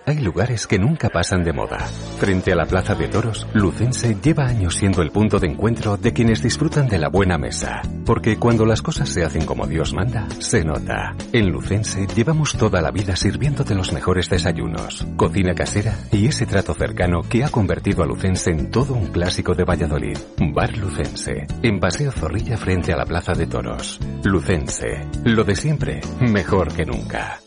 hay lugares que nunca pasan de moda. Frente a la Plaza de Toros, Lucense lleva años siendo el punto de encuentro de quienes disfrutan de la buena mesa. Porque cuando las cosas se hacen como Dios manda, se nota. En Lucense llevamos toda la vida sirviéndote los mejores desayunos, cocina casera y ese trato cercano que ha convertido a Lucense en todo un clásico de Valladolid. Bar Lucense, en Paseo Zorrilla frente a la Plaza de Toros. Lucense, lo de siempre, mejor que nunca.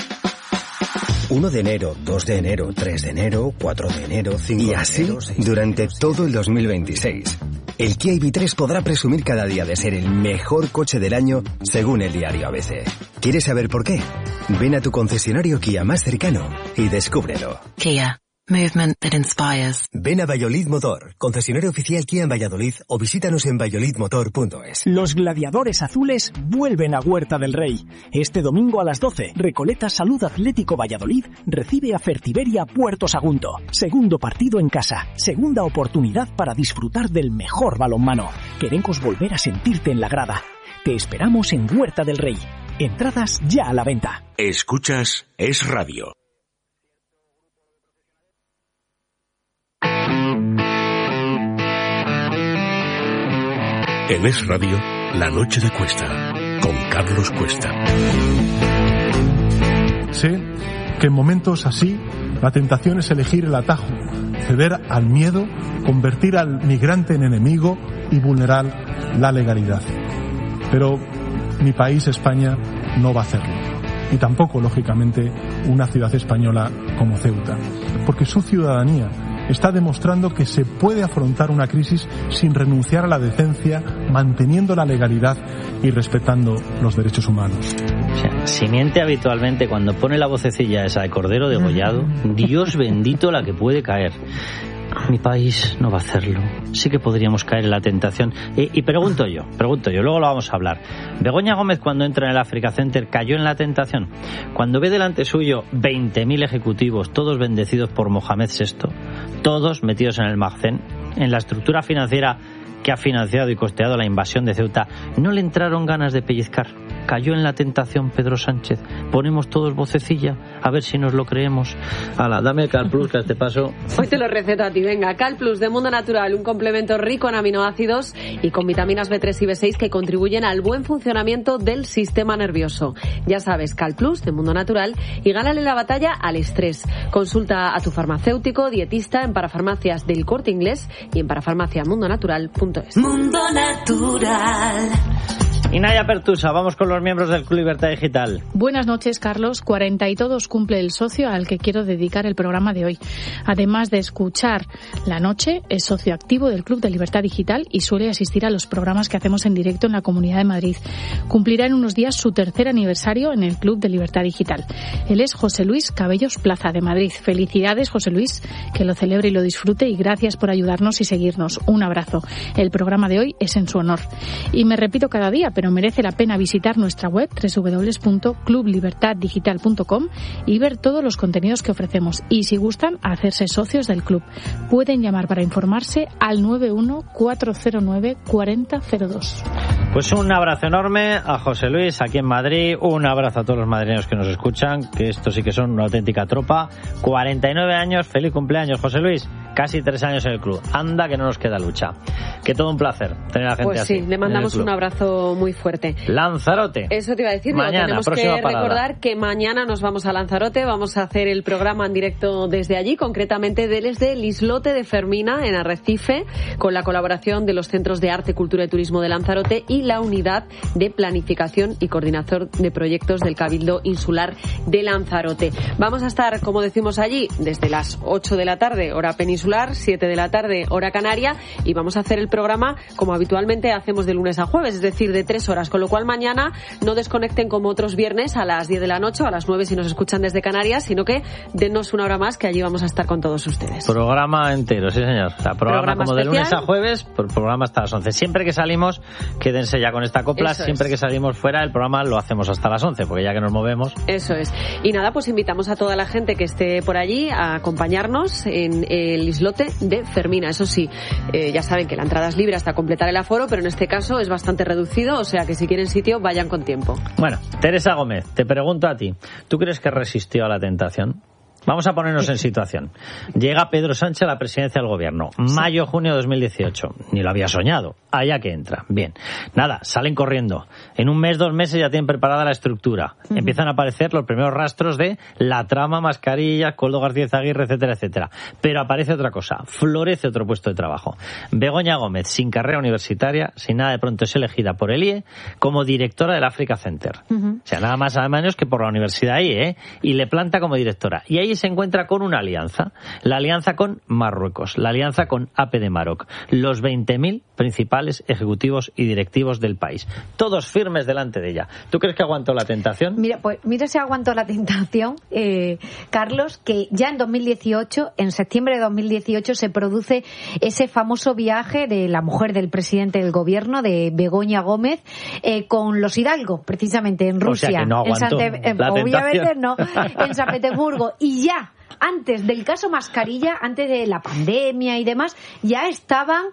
1 de enero, 2 de enero, 3 de enero, 4 de enero, 5 y así de enero, 6 durante todo el 2026. El Kia EV3 podrá presumir cada día de ser el mejor coche del año según el diario ABC. ¿Quieres saber por qué? Ven a tu concesionario Kia más cercano y descúbrelo. Kia. Movement that inspires. Ven a Valladolid Motor, concesionario oficial Kia en Valladolid, o visítanos en valladolidmotor.es. Los gladiadores azules vuelven a Huerta del Rey. Este domingo a las 12, Recoleta Salud Atlético Valladolid recibe a Fertiberia Puerto Sagunto. Segundo partido en casa, segunda oportunidad para disfrutar del mejor balonmano. Queremos volver a sentirte en la grada. Te esperamos en Huerta del Rey. Entradas ya a la venta. Escuchas Es Radio. En Es Radio, La Noche de Cuesta, con Carlos Cuesta. Sé que en momentos así, la tentación es elegir el atajo, ceder al miedo, convertir al migrante en enemigo y vulnerar la legalidad. Pero mi país, España, no va a hacerlo. Y tampoco, lógicamente, una ciudad española como Ceuta. Porque su ciudadanía está demostrando que se puede afrontar una crisis sin renunciar a la decencia, manteniendo la legalidad y respetando los derechos humanos. O sea, si miente habitualmente cuando pone la vocecilla esa de cordero degollado, Dios bendito la que puede caer. Mi país no va a hacerlo. Sí que podríamos caer en la tentación. Y pregunto yo, luego lo vamos a hablar. Begoña Gómez, cuando entra en el Africa Center, ¿cayó en la tentación? Cuando ve delante suyo 20.000 ejecutivos, todos bendecidos por Mohamed VI, todos metidos en el Magcén, en la estructura financiera que ha financiado y costeado la invasión de Ceuta, ¿no le entraron ganas de pellizcar? ¿Cayó en la tentación Pedro Sánchez? Ponemos todos vocecilla, a ver si nos lo creemos. Hala, dame el Cal Plus, que a este paso... Hoy te lo receto a ti, venga. Cal Plus de Mundo Natural, un complemento rico en aminoácidos y con vitaminas B3 y B6 que contribuyen al buen funcionamiento del sistema nervioso. Ya sabes, Cal Plus de Mundo Natural y gánale la batalla al estrés. Consulta a tu farmacéutico, dietista en Parafarmacias del Corte Inglés y en parafarmaciamundonatural.es. Mundo Natural. Y Naya Pertusa, vamos con los miembros del Club Libertad Digital. Buenas noches, Carlos. 42 cumple el socio al que quiero dedicar el programa de hoy. Además de escuchar La Noche, es socio activo del Club de Libertad Digital y suele asistir a los programas que hacemos en directo en la Comunidad de Madrid. Cumplirá en unos días su 3er aniversario en el Club de Libertad Digital. Él es José Luis Cabellos Plaza, de Madrid. Felicidades, José Luis, que lo celebre y lo disfrute, y gracias por ayudarnos y seguirnos. Un abrazo. El programa de hoy es en su honor. Y me repito cada día, pero merece la pena visitar nuestra web www.clublibertaddigital.com y ver todos los contenidos que ofrecemos. Y si gustan, hacerse socios del club. Pueden llamar para informarse al 91-409-4002. Pues un abrazo enorme a José Luis aquí en Madrid, un abrazo a todos los madrileños que nos escuchan, que estos sí que son una auténtica tropa. 49 años, feliz cumpleaños, José Luis. Casi 3 años en el club. Anda que no nos queda lucha. Que todo un placer tener a la gente pues así. Pues sí, le mandamos un abrazo muy fuerte. Lanzarote. Eso te iba a decir. Mañana, tenemos que recordar que mañana nos vamos a Lanzarote. Vamos a hacer el programa en directo desde allí, concretamente desde el islote de Fermina, en Arrecife, con la colaboración de los Centros de Arte, Cultura y Turismo de Lanzarote y la Unidad de Planificación y Coordinación de Proyectos del Cabildo Insular de Lanzarote. Vamos a estar, como decimos allí, desde las 8 de la tarde, hora peninsular, 7 de la tarde, hora canaria, y vamos a hacer el programa como habitualmente hacemos de lunes a jueves, es decir, de 3 horas, con lo cual mañana no desconecten como otros viernes a las 10 de la noche o a las 9 si nos escuchan desde Canarias, sino que denos una hora más, que allí vamos a estar con todos ustedes. Programa entero, sí señor. O sea, programa como especial. De lunes a jueves, programa hasta las 11. Siempre que salimos, quédense ya con esta copla. Eso siempre es. Que salimos fuera, el programa lo hacemos hasta las 11, porque ya que nos movemos... Eso es. Y nada, pues invitamos a toda la gente que esté por allí a acompañarnos en el islote de Fermina. Eso sí, ya saben que la entrada es libre hasta completar el aforo, pero en este caso es bastante reducido, o sea que si quieren sitio, vayan con tiempo. Bueno, Teresa Gómez, te pregunto a ti, ¿tú crees que resistió a la tentación? Vamos a ponernos en situación. Llega Pedro Sánchez a la presidencia del gobierno. Mayo-junio de 2018. Ni lo había soñado. Allá que entra. Bien. Nada, salen corriendo. En un mes, 2 meses ya tienen preparada la estructura. Empiezan a aparecer los primeros rastros de la trama, mascarillas, Koldo García Aguirre, etcétera, etcétera. Pero aparece otra cosa. Florece otro puesto de trabajo. Begoña Gómez, sin carrera universitaria, sin nada, de pronto es elegida por el IE como directora del Africa Center. O sea, nada más nada menos que por la universidad IE, y le planta como directora. Y ahí se encuentra con una alianza. La alianza con Marruecos, la alianza con AP de Maroc, los 20.000 principales ejecutivos y directivos del país. Todos firmes delante de ella. ¿Tú crees que aguantó la tentación? Mira si aguantó la tentación, Carlos, que ya en 2018, en septiembre de 2018, se produce ese famoso viaje de la mujer del presidente del gobierno, de Begoña Gómez, con los Hidalgo, precisamente en Rusia. O sea que no aguantó obviamente no, en San Petersburgo. Y ya antes del caso mascarilla, antes de la pandemia y demás, ya estaban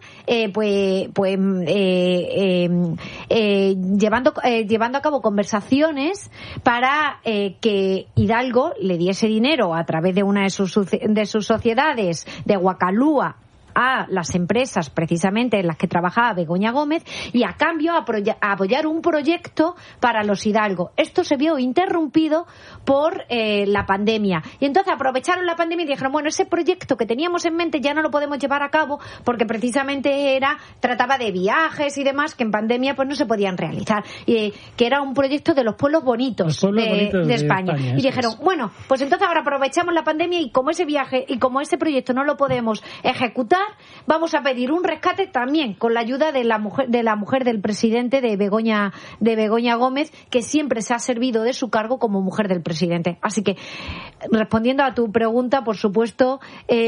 llevando a cabo conversaciones para que Hidalgo le diese dinero a través de una de sus sociedades de Huacalúa a las empresas precisamente en las que trabajaba Begoña Gómez, y a cambio apoyar un proyecto para los Hidalgo. Esto se vio interrumpido por la pandemia, y entonces aprovecharon la pandemia y dijeron, bueno, ese proyecto que teníamos en mente ya no lo podemos llevar a cabo porque precisamente trataba de viajes y demás que en pandemia pues no se podían realizar, que era un proyecto de los pueblos bonitos, de España. Y dijeron, bueno, pues entonces ahora aprovechamos la pandemia, y como ese viaje y como ese proyecto no lo podemos ejecutar, vamos a pedir un rescate también con la ayuda de la mujer del presidente, de Begoña Gómez, que siempre se ha servido de su cargo como mujer del presidente. Así que, respondiendo a tu pregunta, por supuesto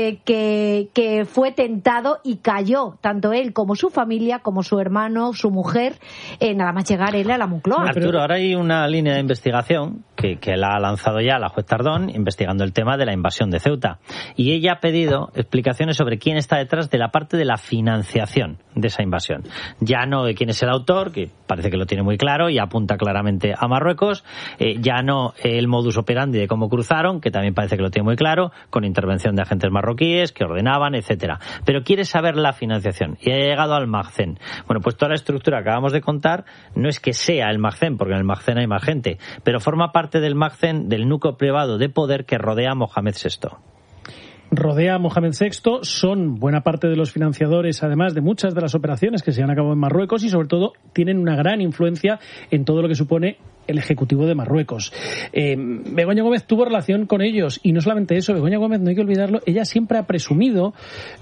que fue tentado y cayó, tanto él como su familia, como su hermano, su mujer, nada más llegar él a la Moncloa. Arturo, ahora hay una línea de investigación que la ha lanzado ya la juez Tardón, investigando el tema de la invasión de Ceuta. Y ella ha pedido explicaciones sobre quién está detrás de la parte de la financiación de esa invasión. Ya no de quién es el autor, que parece que lo tiene muy claro y apunta claramente a Marruecos, ya no el modus operandi de cómo cruzaron, que también parece que lo tiene muy claro, con intervención de agentes marroquíes que ordenaban, etcétera. Pero quiere saber la financiación y ha llegado al Magcén. Bueno, pues toda la estructura que acabamos de contar no es que sea el Magcén, porque en el Magcén hay más gente, pero forma parte del Magcén, del núcleo privado de poder que rodea a Mohamed VI. Rodea a Mohamed VI, son buena parte de los financiadores, además de muchas de las operaciones que se han acabado en Marruecos, y sobre todo tienen una gran influencia en todo lo que supone el Ejecutivo de Marruecos. Begoña Gómez tuvo relación con ellos, y no solamente eso, Begoña Gómez, no hay que olvidarlo, ella siempre ha presumido,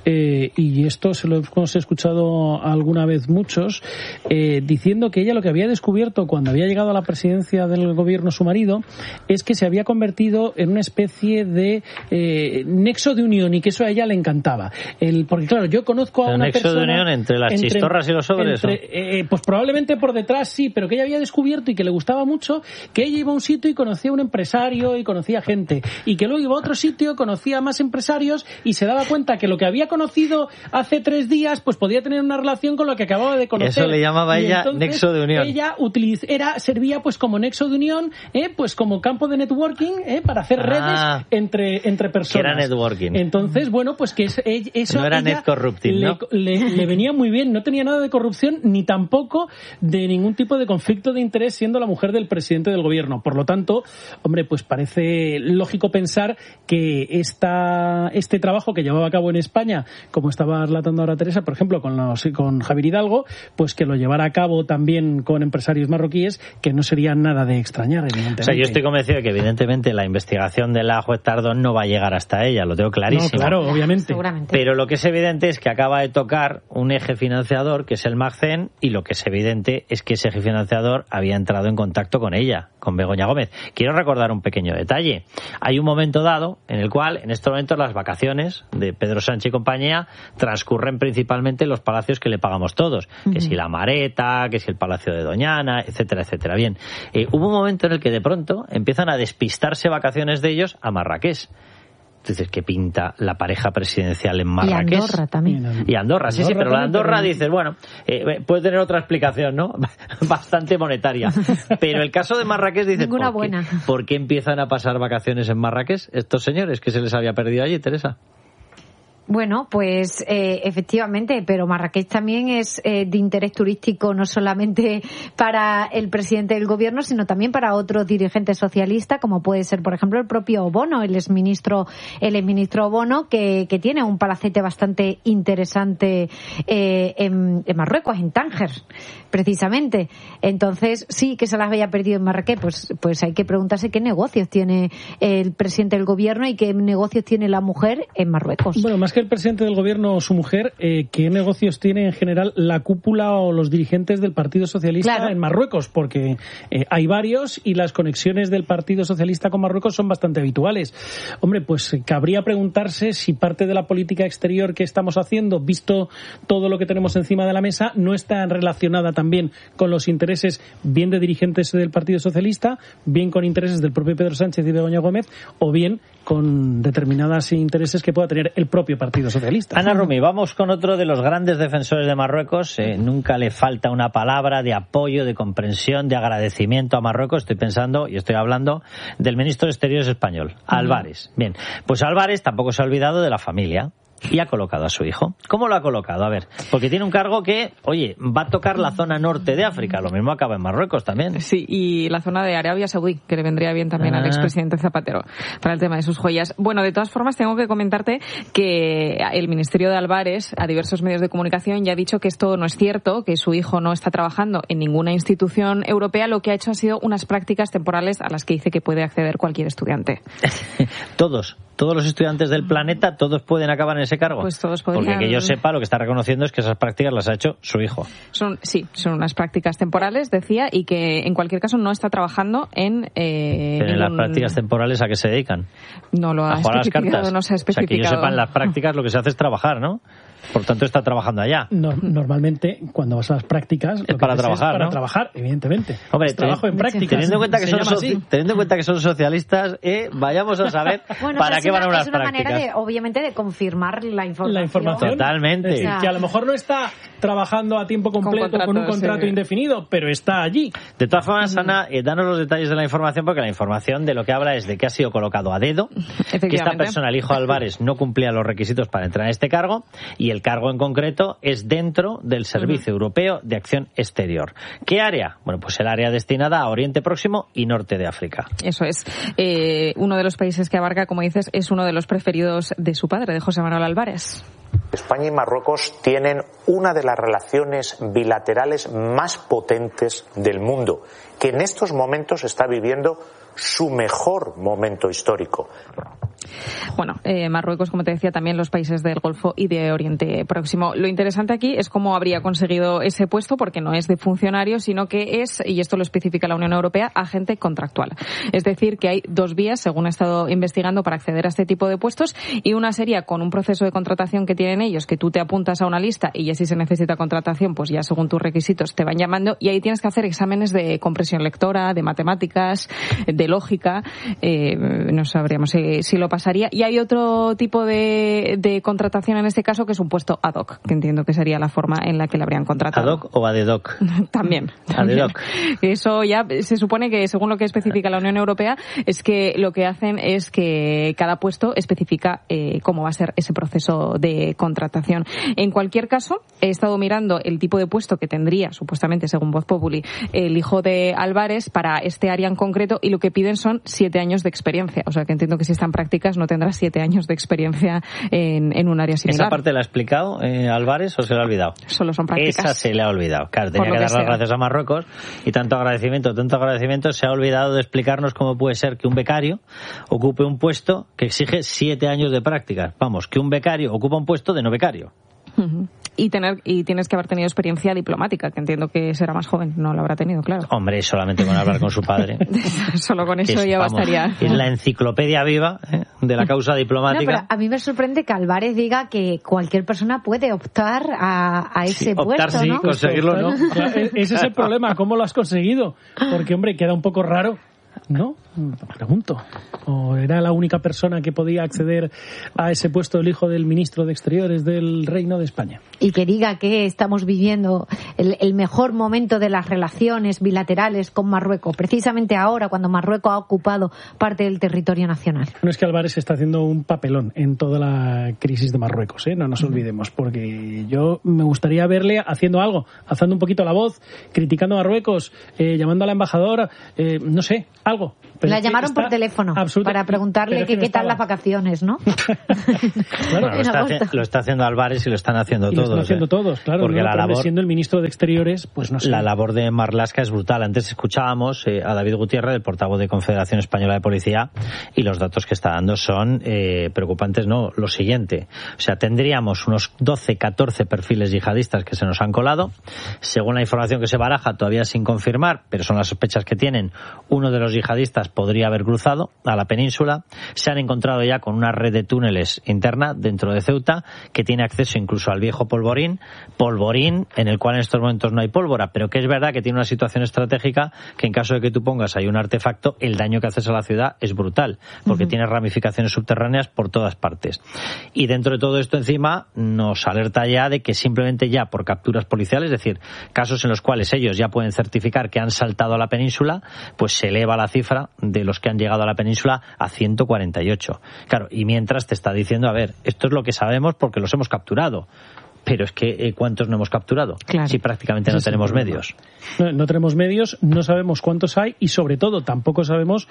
y esto se lo hemos escuchado alguna vez muchos, diciendo que ella lo que había descubierto cuando había llegado a la presidencia del gobierno su marido es que se había convertido en una especie de nexo de unión, y que eso a ella le encantaba. Porque claro, yo conozco a una nexo persona... de unión entre las chistorras y los sobres. Pues probablemente por detrás sí, pero que ella había descubierto y que le gustaba mucho, que ella iba a un sitio y conocía a un empresario y conocía gente, y que luego iba a otro sitio, conocía a más empresarios y se daba cuenta que lo que había conocido hace 3 días pues podía tener una relación con lo que acababa de conocer. Eso le llamaba y ella nexo de unión. Ella servía pues como nexo de unión, pues como campo de networking, para hacer redes entre personas. Que era networking. Entonces, bueno, pues que eso no era net corrupting, ¿no? Le venía muy bien, no tenía nada de corrupción ni tampoco de ningún tipo de conflicto de interés, siendo la mujer del presidente del gobierno. Por lo tanto, hombre, pues parece lógico pensar que este trabajo que llevaba a cabo en España, como estaba relatando ahora Teresa, por ejemplo, con Javier Hidalgo, pues que lo llevara a cabo también con empresarios marroquíes, que no sería nada de extrañar, evidentemente. O sea, yo estoy convencido de que evidentemente la investigación de la juez Tardón no va a llegar hasta ella, lo tengo clarísimo. No, claro, obviamente. Seguramente. Pero lo que es evidente es que acaba de tocar un eje financiador, que es el Magcén, y lo que es evidente es que ese eje financiador había entrado en contacto con ella, con Begoña Gómez. Quiero recordar un pequeño detalle. Hay un momento dado en el cual, en estos momentos, las vacaciones de Pedro Sánchez y compañía transcurren principalmente en los palacios que le pagamos todos. Que si la Mareta, que si el Palacio de Doñana, etcétera, etcétera. Bien, hubo un momento en el que de pronto empiezan a despistarse vacaciones de ellos a Marrakech. dices, ¿qué pinta la pareja presidencial en Marrakech? Y Andorra también. Y Andorra, sí, pero la Andorra dices, bueno, puede tener otra explicación, ¿no? Bastante monetaria. Pero el caso de Marrakech dices, ¿por qué empiezan a pasar vacaciones en Marrakech estos señores que se les había perdido allí, Teresa? Bueno, pues efectivamente, pero Marrakech también es de interés turístico no solamente para el presidente del gobierno, sino también para otros dirigentes socialistas, como puede ser, por ejemplo, el propio Bono, el exministro Bono, que tiene un palacete bastante interesante en Marruecos, en Tánger, precisamente. Entonces, sí que se las había perdido en Marrakech, pues hay que preguntarse qué negocios tiene el presidente del gobierno y qué negocios tiene la mujer en Marruecos. Bueno, más que el presidente del gobierno o su mujer, ¿qué negocios tiene en general la cúpula o los dirigentes del Partido Socialista en Marruecos? Porque hay varios y las conexiones del Partido Socialista con Marruecos son bastante habituales. Hombre, pues cabría preguntarse si parte de la política exterior que estamos haciendo, visto todo lo que tenemos encima de la mesa, no está relacionada también con los intereses bien de dirigentes del Partido Socialista, bien con intereses del propio Pedro Sánchez y Begoña Gómez, o bien con determinados intereses que pueda tener el propio Partido Socialista. Ana Rumi, vamos con otro de los grandes defensores de Marruecos. Nunca le falta una palabra de apoyo, de comprensión, de agradecimiento a Marruecos. Estoy pensando y estoy hablando del ministro de Exteriores español, Álvarez. Bien, pues Álvarez tampoco se ha olvidado de la familia. Y ha colocado a su hijo. ¿Cómo lo ha colocado? A ver, porque tiene un cargo que, oye, va a tocar la zona norte de África. Lo mismo acaba en Marruecos también. Sí, y la zona de Arabia Saudí, que le vendría bien también al expresidente Zapatero para el tema de sus joyas. Bueno, de todas formas, tengo que comentarte que el Ministerio de Álvarez, a diversos medios de comunicación, ya ha dicho que esto no es cierto, que su hijo no está trabajando en ninguna institución europea. Lo que ha hecho ha sido unas prácticas temporales a las que dice que puede acceder cualquier estudiante. Todos los estudiantes del planeta, todos pueden acabar en ese cargo. Pues todos podrían. Porque que yo sepa, lo que está reconociendo es que esas prácticas las ha hecho su hijo. Son unas prácticas temporales, decía, y que en cualquier caso no está trabajando en... Pero las prácticas temporales, ¿a qué se dedican? No lo ha especificado, no se ha especificado. O sea, que yo sepa, en las prácticas lo que se hace es trabajar, ¿no? Por tanto, está trabajando allá. Normalmente, cuando vas a las prácticas, es para trabajar, para ¿no? trabajar, evidentemente. Hombre, trabajo en prácticas. Teniendo en cuenta que son socialistas, vayamos a saber para qué van a unas prácticas. Es una manera, obviamente, de confirmar la información. Totalmente. Es decir, que a lo mejor no está trabajando a tiempo completo con un contrato indefinido, pero está allí. De todas formas, Ana, danos los detalles de la información, porque la información de lo que habla es de que ha sido colocado a dedo, que esta persona, el hijo de Álvarez, no cumplía los requisitos para entrar en este cargo, y el cargo en concreto es dentro del Servicio Europeo de Acción Exterior. ¿Qué área? Bueno, pues el área destinada a Oriente Próximo y Norte de África. Eso es. Uno de los países que abarca, como dices, es uno de los preferidos de su padre, de José Manuel Álvarez. España y Marruecos tienen una de las relaciones bilaterales más potentes del mundo, que en estos momentos está viviendo su mejor momento histórico. Bueno, Marruecos, como te decía, también los países del Golfo y de Oriente Próximo. Lo interesante aquí es cómo habría conseguido ese puesto, porque no es de funcionario, sino que es, y esto lo especifica la Unión Europea, agente contractual. Es decir, que hay dos vías, según he estado investigando, para acceder a este tipo de puestos, y una sería con un proceso de contratación que tienen ellos, que tú te apuntas a una lista y ya si se necesita contratación, pues ya según tus requisitos te van llamando, y ahí tienes que hacer exámenes de comprensión lectora, de matemáticas, de lógica, no sabríamos si lo pasaría. Y hay otro tipo de contratación en este caso, que es un puesto ad hoc, que entiendo que sería la forma en la que le habrían contratado. ¿Ad hoc o ad hoc? También. Ad hoc. Eso ya se supone que, según lo que especifica la Unión Europea, es que lo que hacen es que cada puesto especifica cómo va a ser ese proceso de contratación. En cualquier caso, he estado mirando el tipo de puesto que tendría, supuestamente, según Voz Populi, el hijo de Álvarez para este área en concreto, y lo que piden son 7 años de experiencia. O sea, que entiendo que si están prácticas no tendrá 7 años de experiencia en un área similar. ¿Esa parte la ha explicado Álvarez o se la ha olvidado? Solo son prácticas. Esa se le ha olvidado. Claro, tenía que dar las gracias a Marruecos, y tanto agradecimiento, se ha olvidado de explicarnos cómo puede ser que un becario ocupe un puesto que exige 7 años de prácticas. Vamos, que un becario ocupa un puesto de no becario. Y tienes que haber tenido experiencia diplomática, que entiendo que será más joven, no lo habrá tenido, claro. Hombre, solamente con hablar con su padre. Solo con eso ya bastaría. Es la enciclopedia viva de la causa diplomática. No, pero a mí me sorprende que Álvarez diga que cualquier persona puede optar a ese puesto, optar, sí, ¿no? conseguirlo, ¿no? Ese es el problema, ¿cómo lo has conseguido? Porque, hombre, queda un poco raro, ¿no? Pregunto. ¿O era la única persona que podía acceder a ese puesto el hijo del ministro de Exteriores del Reino de España? Y que diga que estamos viviendo el mejor momento de las relaciones bilaterales con Marruecos, precisamente ahora, cuando Marruecos ha ocupado parte del territorio nacional. No es que Álvarez está haciendo un papelón en toda la crisis de Marruecos, no nos olvidemos, porque yo me gustaría verle haciendo algo, alzando un poquito la voz, criticando a Marruecos, llamando a la embajadora, no sé, algo. Pero la llamaron por teléfono para preguntarle qué tal las vacaciones, ¿no? Claro, lo está haciendo Álvarez y lo están haciendo todos. Lo están haciendo todos, claro. Porque la labor, siendo el ministro de Exteriores, pues no sé. La labor de Marlaska es brutal. Antes escuchábamos a David Gutiérrez, el portavoz de Confederación Española de Policía, y los datos que está dando son preocupantes, ¿no? Lo siguiente. O sea, tendríamos unos 12, 14 perfiles yihadistas que se nos han colado. Según la información que se baraja, todavía sin confirmar, pero son las sospechas que tienen, uno de los yihadistas podría haber cruzado a la península. Se han encontrado ya con una red de túneles interna dentro de Ceuta que tiene acceso incluso al viejo polvorín en el cual en estos momentos no hay pólvora, pero que es verdad que tiene una situación estratégica que en caso de que tú pongas ahí un artefacto, el daño que haces a la ciudad es brutal, porque tiene ramificaciones subterráneas por todas partes. Y dentro de todo esto encima nos alerta ya de que simplemente ya por capturas policiales, es decir, casos en los cuales ellos ya pueden certificar que han saltado a la península, pues se eleva la cifra de los que han llegado a la península a 148. Claro, y mientras te está diciendo, a ver, esto es lo que sabemos porque los hemos capturado. Pero es que ¿cuántos no hemos capturado? Claro. Si prácticamente no tenemos medios. No tenemos medios, no sabemos cuántos hay y sobre todo tampoco sabemos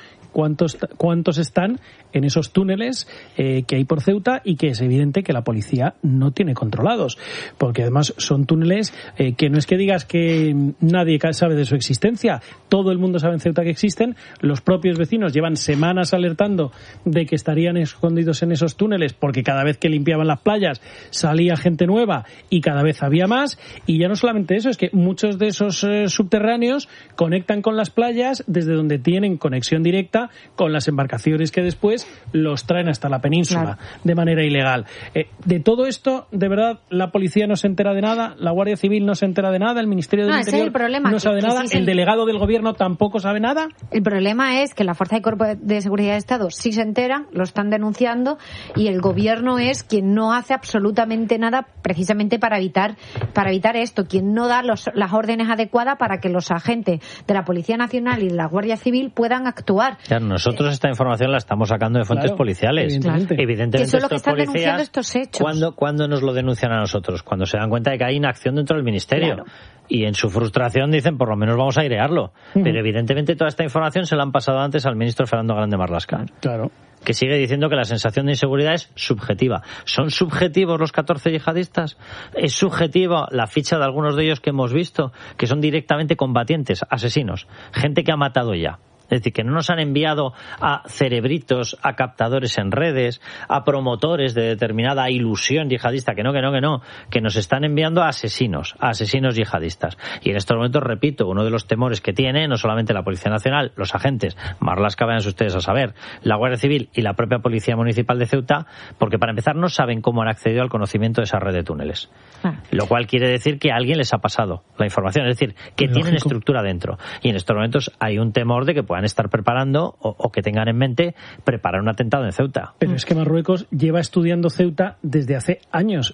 cuántos están en esos túneles que hay por Ceuta y que es evidente que la policía no tiene controlados. Porque además son túneles que no es que digas que nadie sabe de su existencia. Todo el mundo sabe en Ceuta que existen. Los propios vecinos llevan semanas alertando de que estarían escondidos en esos túneles porque cada vez que limpiaban las playas salía gente nueva y cada vez había más, y ya no solamente eso, es que muchos de esos subterráneos conectan con las playas desde donde tienen conexión directa con las embarcaciones que después los traen hasta la península de manera ilegal. De todo esto, de verdad, la policía no se entera de nada, la Guardia Civil no se entera de nada, el Ministerio del Interior no sabe nada, el delegado del gobierno tampoco sabe nada. El problema es que la Fuerza y Cuerpo de Seguridad de Estado sí se enteran, lo están denunciando, y el gobierno es quien no hace absolutamente nada precisamente para evitar esto, quien no da las órdenes adecuadas para que los agentes de la Policía Nacional y de la Guardia Civil puedan actuar. Claro, nosotros esta información la estamos sacando de fuentes policiales. Evidentemente eso es lo que estos están denunciando estos hechos. ¿Cuándo nos lo denuncian a nosotros? Cuando se dan cuenta de que hay inacción dentro del Ministerio. Claro. Y en su frustración dicen, por lo menos vamos a airearlo. Pero evidentemente toda esta información se la han pasado antes al ministro Fernando Grande Marlaska. Claro. Que sigue diciendo que la sensación de inseguridad es subjetiva. ¿Son subjetivos los 14 yihadistas? ¿Es subjetiva la ficha de algunos de ellos que hemos visto, que son directamente combatientes, asesinos, gente que ha matado ya? Es decir, que no nos han enviado a cerebritos, a captadores en redes, a promotores de determinada ilusión yihadista, que no, que nos están enviando a asesinos yihadistas. Y en estos momentos, repito, uno de los temores que tiene no solamente la Policía Nacional, los agentes, Marlaska, vayan ustedes a saber, la Guardia Civil y la propia Policía Municipal de Ceuta, porque para empezar no saben cómo han accedido al conocimiento de esa red de túneles. Lo cual quiere decir que a alguien les ha pasado la información, es decir, que tienen estructura dentro. Y en estos momentos hay un temor de que puedan estar preparando o que tengan en mente preparar un atentado en Ceuta. Pero es que Marruecos lleva estudiando Ceuta desde hace años.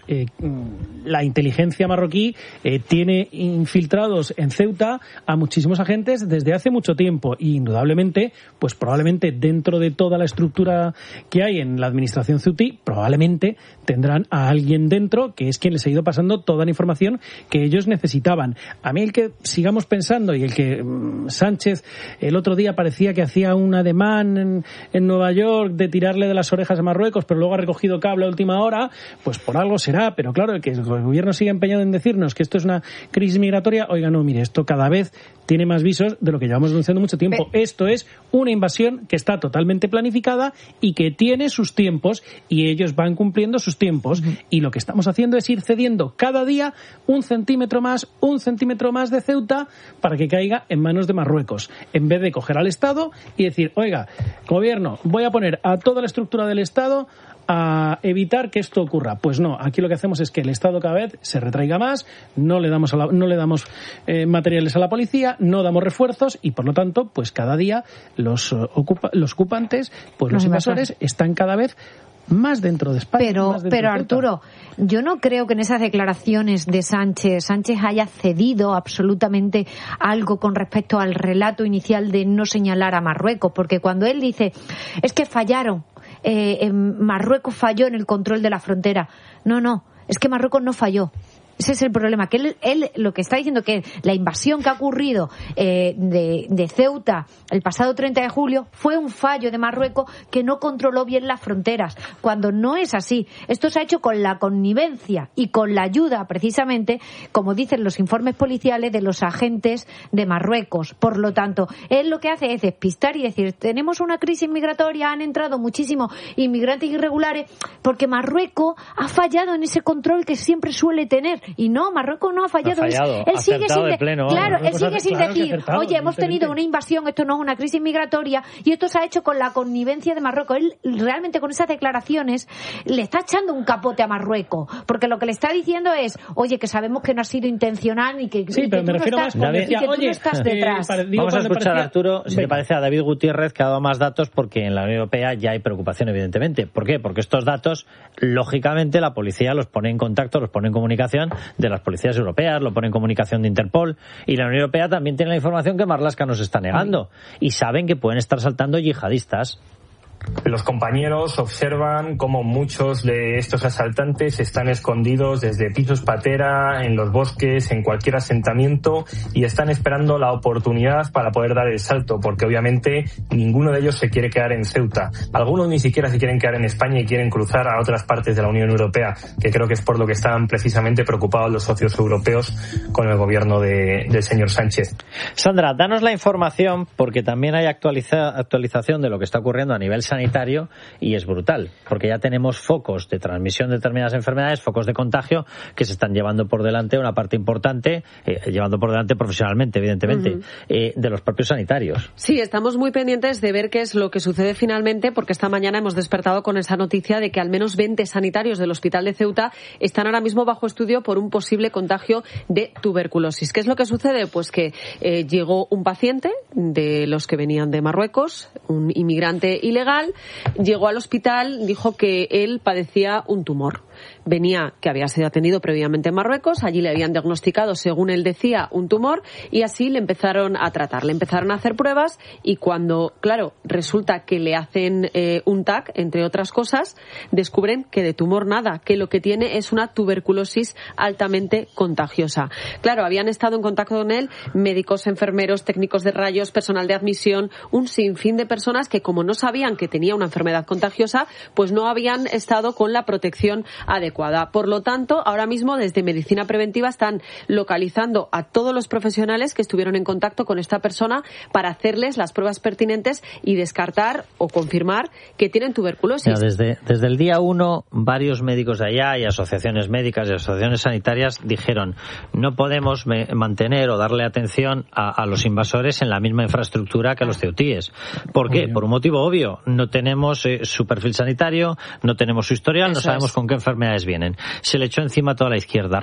La inteligencia marroquí tiene infiltrados en Ceuta a muchísimos agentes desde hace mucho tiempo y indudablemente, pues probablemente dentro de toda la estructura que hay en la administración ceutí, probablemente tendrán a alguien dentro que es quien les ha ido pasando toda la información que ellos necesitaban. A mí el que sigamos pensando y el que Sánchez el otro día parecía que hacía un ademán en Nueva York de tirarle de las orejas a Marruecos, pero luego ha recogido cable a última hora, pues por algo será, pero claro, que el gobierno sigue empeñado en decirnos que esto es una crisis migratoria, oiga, no, mire, esto cada vez tiene más visos de lo que llevamos denunciando mucho tiempo. Esto es una invasión que está totalmente planificada y que tiene sus tiempos y ellos van cumpliendo sus tiempos y lo que estamos haciendo es ir cediendo cada día un centímetro más de Ceuta para que caiga en manos de Marruecos, en vez de coger al al Estado y decir, oiga, gobierno, voy a poner a toda la estructura del Estado a evitar que esto ocurra. Pues no, aquí lo que hacemos es que el Estado cada vez se retraiga más, no le damos materiales a la policía, no damos refuerzos y por lo tanto, pues cada día los ocupantes, pues los invasores están cada vez más dentro de España. Pero Arturo, yo no creo que en esas declaraciones de Sánchez haya cedido absolutamente algo con respecto al relato inicial de no señalar a Marruecos, porque cuando él dice, es que fallaron, Marruecos falló en el control de la frontera. No, es que Marruecos no falló. Ese es el problema, que él lo que está diciendo que la invasión que ha ocurrido de Ceuta el pasado 30 de julio fue un fallo de Marruecos que no controló bien las fronteras, cuando no es así. Esto se ha hecho con la connivencia y con la ayuda, precisamente, como dicen los informes policiales, de los agentes de Marruecos. Por lo tanto, él lo que hace es despistar y decir, tenemos una crisis migratoria, han entrado muchísimos inmigrantes irregulares, porque Marruecos ha fallado en ese control que siempre suele tener. Y no, Marruecos no ha fallado. Él sigue sin decir, oye, hemos tenido una invasión, esto no es una crisis migratoria, y esto se ha hecho con la connivencia de Marruecos. Él realmente con esas declaraciones le está echando un capote a Marruecos, porque lo que le está diciendo es, oye, que sabemos que no ha sido intencional y que, sí, pero me refiero más cuando decía, oye, no estás detrás. Vamos a escuchar a Arturo, si te parece, a David Gutiérrez, que ha dado más datos, porque en la Unión Europea ya hay preocupación, evidentemente. ¿Por qué? Porque estos datos, lógicamente, la policía los pone en contacto, los pone en comunicación de las policías europeas, lo pone en comunicación de Interpol, y la Unión Europea también tiene la información que Marlaska nos está negando, y saben que pueden estar saltando yihadistas. Los compañeros observan cómo muchos de estos asaltantes están escondidos desde pisos patera, en los bosques, en cualquier asentamiento, y están esperando la oportunidad para poder dar el salto, porque obviamente ninguno de ellos se quiere quedar en Ceuta. Algunos ni siquiera se quieren quedar en España y quieren cruzar a otras partes de la Unión Europea, que creo que es por lo que están precisamente preocupados los socios europeos con el gobierno del señor Sánchez. Sandra, danos la información, porque también hay actualización de lo que está ocurriendo a nivel sanitario, y es brutal, porque ya tenemos focos de transmisión de determinadas enfermedades, focos de contagio que se están llevando por delante una parte importante, llevando por delante profesionalmente, evidentemente, de los propios sanitarios. Sí, estamos muy pendientes de ver qué es lo que sucede finalmente, porque esta mañana hemos despertado con esa noticia de que al menos 20 sanitarios del Hospital de Ceuta están ahora mismo bajo estudio por un posible contagio de tuberculosis. ¿Qué es lo que sucede? Pues que llegó un paciente de los que venían de Marruecos, un inmigrante ilegal, llegó al hospital, dijo que él padecía un tumor. Que había sido atendido previamente en Marruecos, allí le habían diagnosticado, según él decía, un tumor, y así le empezaron a tratar, le empezaron a hacer pruebas, y cuando, claro, resulta que le hacen un TAC, entre otras cosas, descubren que de tumor nada, que lo que tiene es una tuberculosis altamente contagiosa. Claro, habían estado en contacto con él médicos, enfermeros, técnicos de rayos, personal de admisión, un sinfín de personas que, como no sabían que tenía una enfermedad contagiosa, pues no habían estado con la protección adecuada. Por lo tanto, ahora mismo desde Medicina Preventiva están localizando a todos los profesionales que estuvieron en contacto con esta persona para hacerles las pruebas pertinentes y descartar o confirmar que tienen tuberculosis. Mira, desde el día 1, varios médicos de allá y asociaciones médicas y asociaciones sanitarias dijeron, no podemos mantener o darle atención a los invasores en la misma infraestructura que a los ceutíes. ¿Por qué? Por un motivo obvio. No tenemos su perfil sanitario, no tenemos su historial, no sabemos con qué enfermedades vienen. Se le echó encima a toda la izquierda.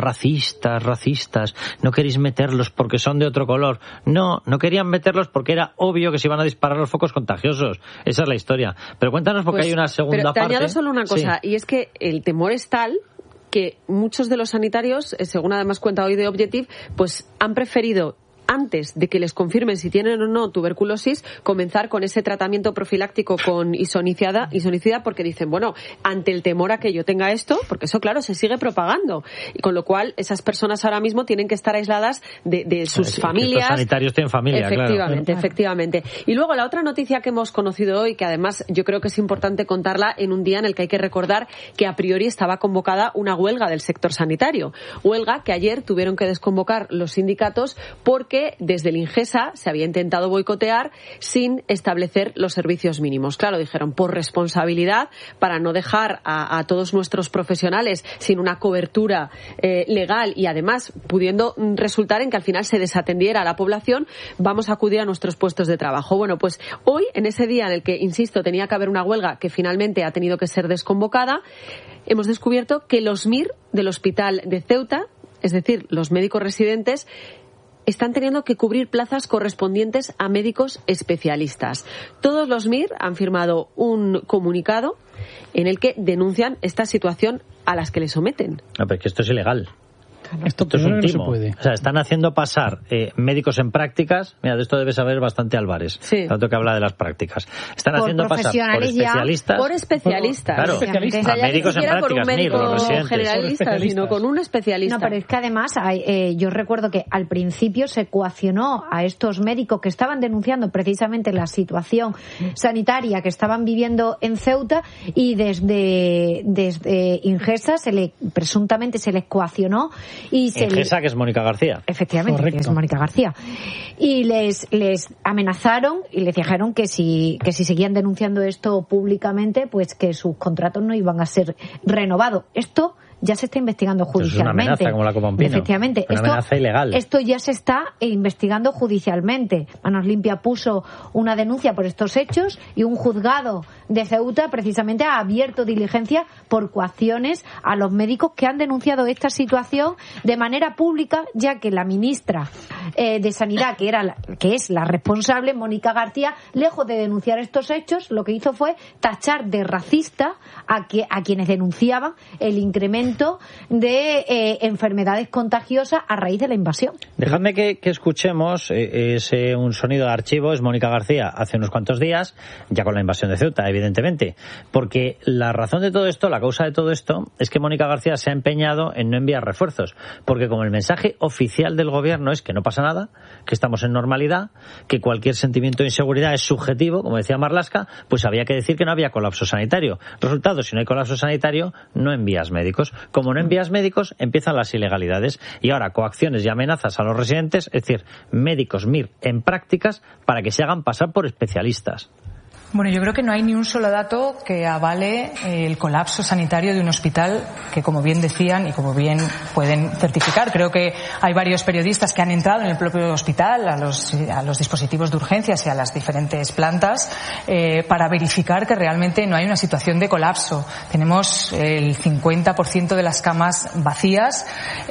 Racistas, no queréis meterlos porque son de otro color. No querían meterlos porque era obvio que se iban a disparar los focos contagiosos. Esa es la historia. Pero cuéntanos, porque hay una segunda parte. Pero te añado solo una cosa, y es que el temor es tal que muchos de los sanitarios, según además cuenta hoy de Objective, pues han preferido, antes de que les confirmen si tienen o no tuberculosis, comenzar con ese tratamiento profiláctico con isonicida, porque dicen, bueno, ante el temor a que yo tenga esto, porque eso, claro, se sigue propagando, y con lo cual esas personas ahora mismo tienen que estar aisladas de sus familias. Los sanitarios tienen familia, efectivamente. Y luego la otra noticia que hemos conocido hoy, que además yo creo que es importante contarla en un día en el que hay que recordar que a priori estaba convocada una huelga del sector sanitario. Huelga que ayer tuvieron que desconvocar los sindicatos porque que desde el Ingesa se había intentado boicotear sin establecer los servicios mínimos. Claro, dijeron, por responsabilidad, para no dejar a todos nuestros profesionales sin una cobertura legal y además pudiendo resultar en que al final se desatendiera a la población, vamos a acudir a nuestros puestos de trabajo. Bueno, pues hoy, en ese día en el que, insisto, tenía que haber una huelga que finalmente ha tenido que ser desconvocada, hemos descubierto que los MIR del Hospital de Ceuta, es decir, los médicos residentes, están teniendo que cubrir plazas correspondientes a médicos especialistas. Todos los MIR han firmado un comunicado en el que denuncian esta situación a las que le someten. No, pero es que esto es ilegal. Esto es un timo. O sea, están haciendo pasar médicos en prácticas. Mira, de esto debe saber bastante Álvarez. Sí. Tanto que habla de las prácticas. Están por haciendo pasar por especialistas. Por especialistas. Claro, a médicos en prácticas, por un médico generalista, sino con un especialista. No, pero es que además yo recuerdo que al principio se coaccionó a estos médicos que estaban denunciando precisamente la situación sanitaria que estaban viviendo en Ceuta, y desde Ingesa presuntamente se les coaccionó. Ingesa, que es Mónica García. Efectivamente, correcto, que es Mónica García. Y les amenazaron y les dijeron que si seguían denunciando esto públicamente, pues que sus contratos no iban a ser renovados. Esto ya se está investigando judicialmente. Es una amenaza como la Copa un Pino. Efectivamente. Una amenaza ilegal. Esto ya se está investigando judicialmente. Manos Limpia puso una denuncia por estos hechos y un juzgado de Ceuta precisamente ha abierto diligencia por coacciones a los médicos que han denunciado esta situación de manera pública, ya que la ministra de Sanidad, que es la responsable, Mónica García, lejos de denunciar estos hechos, lo que hizo fue tachar de racista a quienes denunciaban el incremento de enfermedades contagiosas a raíz de la invasión. Dejadme que escuchemos un sonido de archivo. Es Mónica García hace unos cuantos días, ya con la invasión de Ceuta, evidentemente, porque la razón de todo esto, la causa de todo esto, es que Mónica García se ha empeñado en no enviar refuerzos, porque como el mensaje oficial del gobierno es que no pasa nada, que estamos en normalidad, que cualquier sentimiento de inseguridad es subjetivo, como decía Marlaska, pues había que decir que no había colapso sanitario. Resultado, si no hay colapso sanitario, no envías médicos. Como no envías médicos, empiezan las ilegalidades. Y ahora, coacciones y amenazas a los residentes, es decir, médicos MIR en prácticas para que se hagan pasar por especialistas. Bueno, yo creo que no hay ni un solo dato que avale el colapso sanitario de un hospital que, como bien decían y como bien pueden certificar, creo que hay varios periodistas que han entrado en el propio hospital, a los dispositivos de urgencias y a las diferentes plantas para verificar que realmente no hay una situación de colapso. Tenemos el 50% de las camas vacías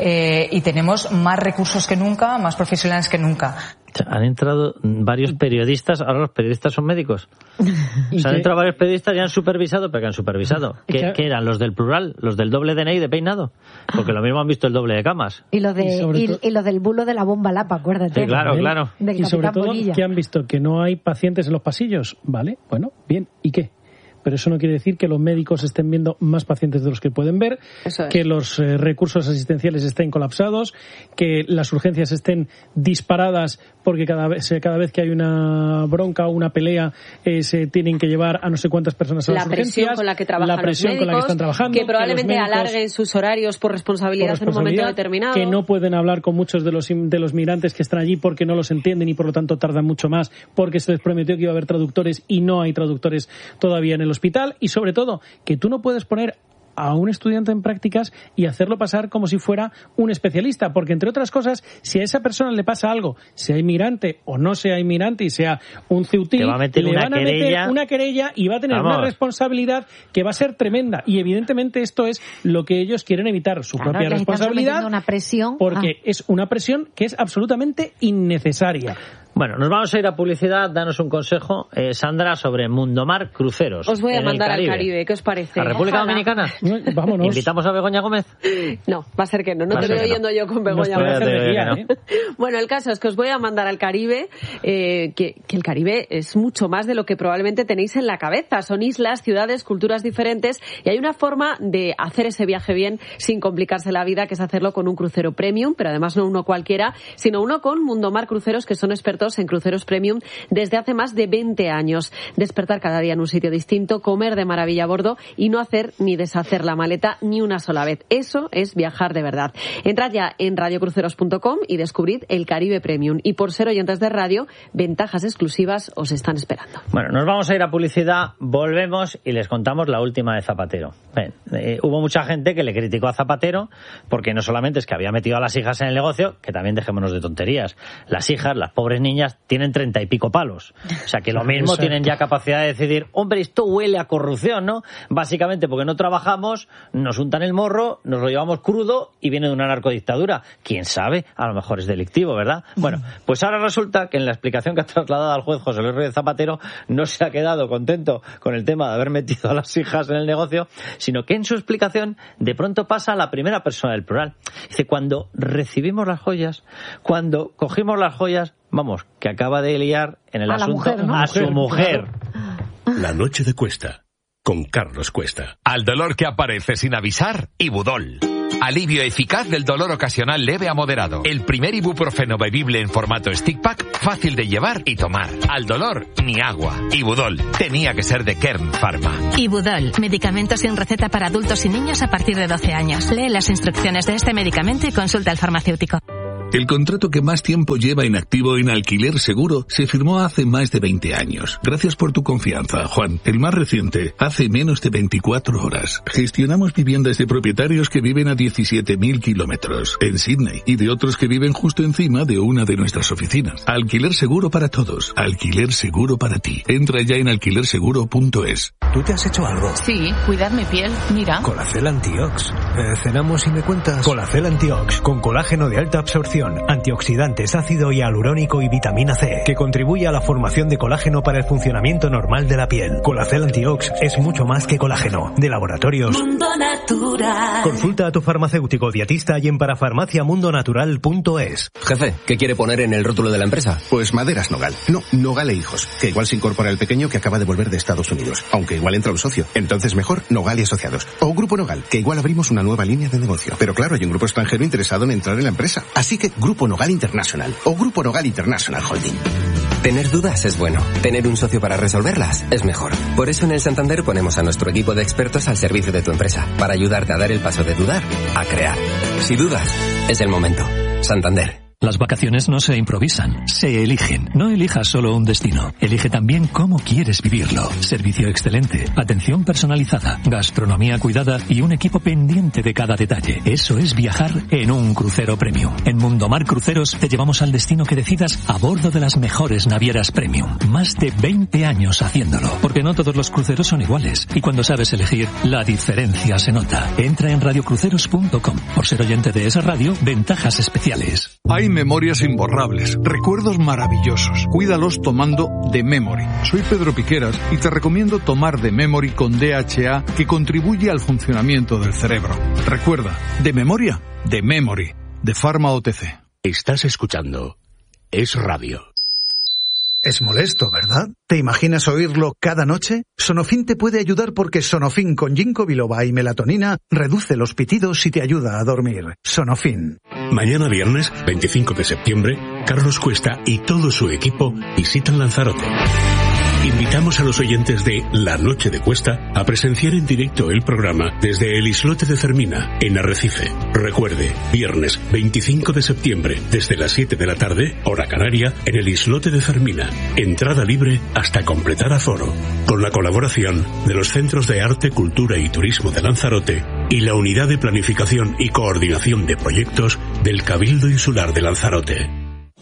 y tenemos más recursos que nunca, más profesionales que nunca. Han entrado varios periodistas, ahora los periodistas son médicos. Han entrado varios periodistas y han supervisado, pero que han supervisado. ¿Qué eran? ¿Los del plural? ¿Los del doble DNI de peinado? Porque lo mismo han visto el doble de camas. Y los del bulo de la bomba Lapa, acuérdate. Sí, claro, claro. Y sobre todo, ¿qué han visto? ¿Que no hay pacientes en los pasillos? Vale, bueno, bien. ¿Y qué? Pero eso no quiere decir que los médicos estén viendo más pacientes de los que pueden ver, que los recursos asistenciales estén colapsados, que las urgencias estén disparadas porque cada vez que hay una bronca o una pelea se tienen que llevar a no sé cuántas personas a las urgencias. La presión con la que trabajan la presión los médicos, con la que están trabajando, que probablemente alarguen sus horarios por responsabilidad en un momento determinado. Que no pueden hablar con muchos de los migrantes que están allí porque no los entienden y por lo tanto tardan mucho más, porque se les prometió que iba a haber traductores y no hay traductores todavía en el hospital. Y sobre todo, que tú no puedes poner a un estudiante en prácticas y hacerlo pasar como si fuera un especialista, porque entre otras cosas, si a esa persona le pasa algo, sea inmigrante o no sea inmigrante y sea un ceutí, le van a meter una querella y va a tener una responsabilidad que va a ser tremenda, y evidentemente esto es lo que ellos quieren evitar, su propia responsabilidad, una presión, porque es una presión que es absolutamente innecesaria. Bueno, nos vamos a ir a publicidad. Danos un consejo, Sandra, sobre Mundomar Cruceros. Os voy a mandar al Caribe. ¿Qué os parece? ¿A República Dominicana? Vámonos. ¿Invitamos a Begoña Gómez? No, va a ser que no. No te veo yendo yo con Begoña Gómez. Bueno, el caso es que os voy a mandar al Caribe, que el Caribe es mucho más de lo que probablemente tenéis en la cabeza. Son islas, ciudades, culturas diferentes, y hay una forma de hacer ese viaje bien sin complicarse la vida, que es hacerlo con un crucero premium, pero además no uno cualquiera, sino uno con Mundomar Cruceros, que son expertos euros en cruceros premium desde hace más de 20 años. Despertar cada día en un sitio distinto, comer de maravilla a bordo y no hacer ni deshacer la maleta ni una sola vez. Eso es viajar de verdad. Entrad ya en radiocruceros.com y descubrid el Caribe Premium. Y por ser oyentes de radio, ventajas exclusivas os están esperando. Bueno, nos vamos a ir a publicidad, volvemos y les contamos la última de Zapatero. Hubo mucha gente que le criticó a Zapatero porque no solamente es que había metido a las hijas en el negocio, que también dejémonos de tonterías. Las hijas, las pobres niñas, tienen 30 y pico palos. O sea, que lo mismo tienen ya capacidad de decidir, hombre, esto huele a corrupción, ¿no? Básicamente porque no trabajamos, nos untan el morro, nos lo llevamos crudo y viene de una narcodictadura. ¿Quién sabe? A lo mejor es delictivo, ¿verdad? Bueno, pues ahora resulta que en la explicación que ha trasladado al juez José Luis Rodríguez Zapatero no se ha quedado contento con el tema de haber metido a las hijas en el negocio, sino que en su explicación de pronto pasa a la primera persona del plural. Dice, cuando recibimos las joyas, cuando cogimos las joyas, vamos, que acaba de liar en el asunto mujer, ¿no? a su mujer. La noche de Cuesta, con Carlos Cuesta. Al dolor que aparece sin avisar, Ibudol. Alivio eficaz del dolor ocasional leve a moderado. El primer ibuprofeno bebible en formato stick pack, fácil de llevar y tomar. Al dolor, ni agua. Ibudol. Tenía que ser de Kern Pharma. Ibudol. Medicamento sin receta para adultos y niños a partir de 12 años. Lee las instrucciones de este medicamento y consulta al farmacéutico. El contrato que más tiempo lleva en activo en Alquiler Seguro se firmó hace más de 20 años. Gracias por tu confianza, Juan. El más reciente, hace menos de 24 horas. Gestionamos viviendas de propietarios que viven a 17.000 kilómetros en Sydney y de otros que viven justo encima de una de nuestras oficinas. Alquiler Seguro para todos. Alquiler Seguro para ti. Entra ya en alquilerseguro.es. ¿Tú te has hecho algo? Sí, cuidar mi piel. Mira. Colacel Antiox. Cenamos y me cuentas. Colacel Antiox, con colágeno de alta absorción, antioxidantes, ácido hialurónico y vitamina C, que contribuye a la formación de colágeno para el funcionamiento normal de la piel. Colacel Antiox es mucho más que colágeno. De Laboratorios Mundo Natural. Consulta a tu farmacéutico dietista y en parafarmaciamundonatural.es. Jefe, ¿qué quiere poner en el rótulo de la empresa? Pues Maderas Nogal. No, Nogal e Hijos, que igual se incorpora el pequeño que acaba de volver de Estados Unidos, aunque igual entra un socio. Entonces mejor Nogal y Asociados. O Grupo Nogal, que igual abrimos una nueva línea de negocio. Pero claro, hay un grupo extranjero interesado en entrar en la empresa. Así que Grupo Nogal International o Grupo Nogal International Holding. Tener dudas es bueno. Tener un socio para resolverlas es mejor. Por eso en el Santander ponemos a nuestro equipo de expertos al servicio de tu empresa, para ayudarte a dar el paso de dudar a crear. Si dudas, es el momento. Santander. Las vacaciones no se improvisan, se eligen. No elijas solo un destino, elige también cómo quieres vivirlo. Servicio excelente, atención personalizada, gastronomía cuidada y un equipo pendiente de cada detalle. Eso es viajar en un crucero premium. En Mundomar Cruceros te llevamos al destino que decidas a bordo de las mejores navieras premium. Más de 20 años haciéndolo, porque no todos los cruceros son iguales. Y cuando sabes elegir, la diferencia se nota. Entra en radiocruceros.com. Por ser oyente de esa radio, ventajas especiales. Hay memorias imborrables, recuerdos maravillosos. Cuídalos tomando The Memory. Soy Pedro Piqueras y te recomiendo tomar The Memory con DHA, que contribuye al funcionamiento del cerebro. Recuerda, de memoria, The Memory, de Pharma OTC. Estás escuchando Es Radio. Es molesto, ¿verdad? ¿Te imaginas oírlo cada noche? Sonofin te puede ayudar porque Sonofin con ginkgo biloba y melatonina reduce los pitidos y te ayuda a dormir. Sonofin. Mañana viernes, 25 de septiembre, Carlos Cuesta y todo su equipo visitan Lanzarote. Invitamos a los oyentes de La Noche de Cuesta a presenciar en directo el programa desde el islote de Fermina, en Arrecife. Recuerde, viernes 25 de septiembre, desde las 7 de la tarde, hora canaria, en el islote de Fermina. Entrada libre hasta completar aforo. Con la colaboración de los Centros de Arte, Cultura y Turismo de Lanzarote y la Unidad de Planificación y Coordinación de Proyectos del Cabildo Insular de Lanzarote.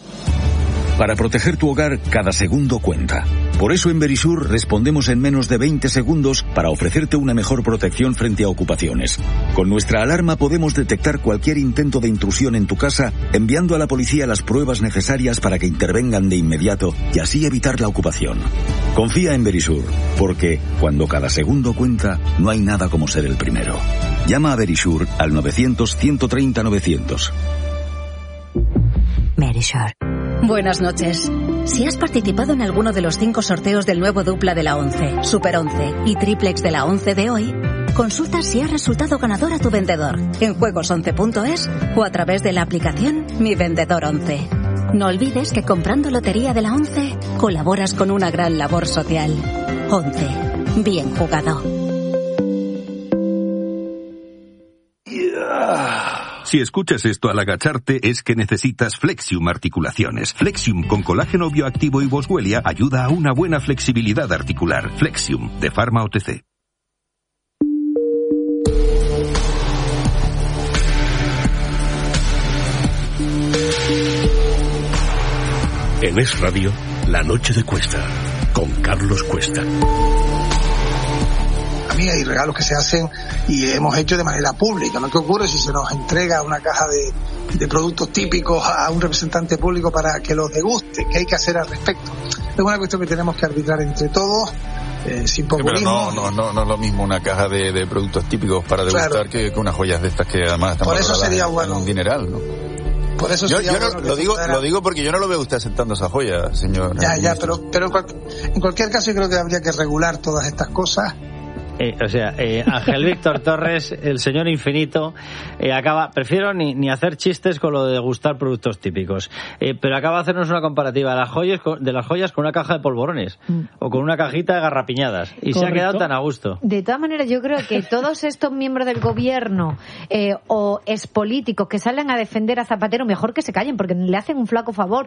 Para proteger tu hogar, cada segundo cuenta. Por eso en Verisur respondemos en menos de 20 segundos para ofrecerte una mejor protección frente a ocupaciones. Con nuestra alarma podemos detectar cualquier intento de intrusión en tu casa, enviando a la policía las pruebas necesarias para que intervengan de inmediato y así evitar la ocupación. Confía en Verisur, porque cuando cada segundo cuenta, no hay nada como ser el primero. Llama a Verisur al 900-130-900. Verisur. Buenas noches. Si has participado en alguno de los 5 sorteos del nuevo dupla de la 11, Super 11 y triplex de la 11 de hoy, consulta si has resultado ganador a tu vendedor en juegos11.es o a través de la aplicación Mi Vendedor 11. No olvides que comprando Lotería de la 11 colaboras con una gran labor social. 11. Bien jugado. Si escuchas esto al agacharte es que necesitas Flexium Articulaciones. Flexium con colágeno bioactivo y boswellia ayuda a una buena flexibilidad articular. Flexium de Pharma OTC. En Es Radio, La Noche de Cuesta, con Carlos Cuesta. A mí hay regalos que se hacen y hemos hecho de manera pública, ¿no? ¿Qué ocurre si se nos entrega una caja de productos típicos a un representante público para que los deguste? ¿Qué hay que hacer al respecto? Es una cuestión que tenemos que arbitrar entre todos, sin populismo. Pero no es lo mismo una caja de productos típicos para degustar, claro, que unas joyas de estas que además están por eso sería bueno un dineral, ¿no? Por eso yo lo digo porque yo no lo veo usted aceptando esa joya, señor. Pero en cualquier caso yo creo que habría que regular todas estas cosas. Ángel Víctor Torres, el señor infinito, prefiero ni hacer chistes con lo de degustar productos típicos, pero acaba de hacernos una comparativa de las joyas con una caja de polvorones o con una cajita de garrapiñadas y correcto. Se ha quedado tan a gusto. De todas maneras, yo creo que todos estos miembros del gobierno o expolíticos que salen a defender a Zapatero, mejor que se callen porque le hacen un flaco favor,